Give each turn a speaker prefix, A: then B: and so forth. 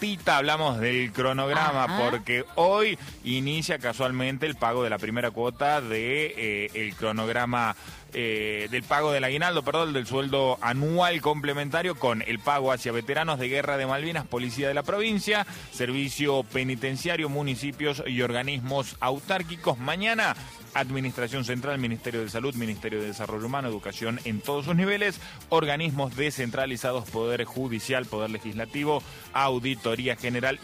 A: cortita, hablamos del cronograma, porque hoy inicia casualmente el pago de la primera cuota de el cronograma del pago del aguinaldo, del sueldo anual complementario, con el pago hacia veteranos de Guerra de Malvinas, Policía de la Provincia, Servicio Penitenciario, municipios y organismos autárquicos. Mañana, Administración Central, Ministerio de Salud, Ministerio de Desarrollo Humano, Educación en todos sus niveles, organismos descentralizados, Poder Judicial, Poder Legislativo, Auditoría General